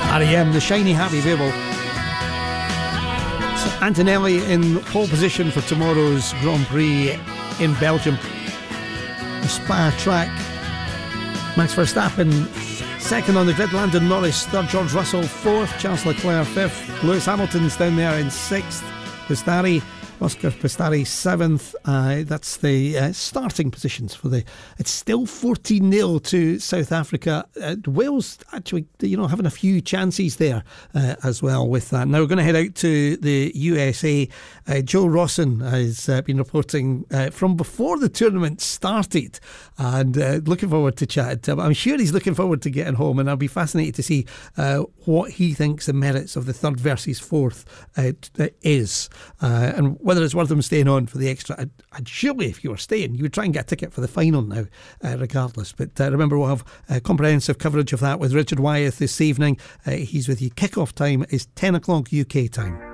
R.E.M., the Shiny Happy Babel. So Antonelli in pole position for tomorrow's Grand Prix in Belgium. The Spa track. Max Verstappen second on the grid, Lando Norris third, George Russell fourth, Charles Leclerc fifth, Lewis Hamilton's down there in sixth, Oscar Piastri seventh. That's the starting positions for the. It's still 14-0 to South Africa. Wales actually, having a few chances there as well with that. Now we're going to head out to the USA. Joe Rawson has been reporting from before the tournament started, and looking forward to chatting to him. I'm sure he's looking forward to getting home, and I'll be fascinated to see what he thinks the merits of the third versus fourth is, and whether it's worth him staying on for the extra. And surely if you were staying, you would try and get a ticket for the final now, regardless. But remember, we'll have comprehensive coverage of that with Richard Wyeth this evening. He's with you. Kick-off time is 10 o'clock UK time.